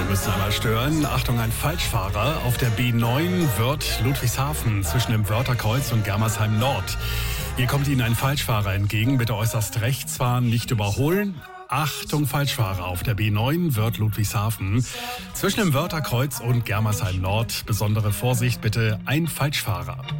müssen einmal stören. Achtung, ein Falschfahrer auf der B9 Wörth Ludwigshafen zwischen dem Wörtherkreuz und Germersheim Nord. Hier kommt Ihnen ein Falschfahrer entgegen. Bitte äußerst rechts fahren, nicht überholen. Achtung, Falschfahrer auf der B9 Wörth Ludwigshafen zwischen dem Wörtherkreuz und Germersheim Nord. Besondere Vorsicht bitte, ein Falschfahrer.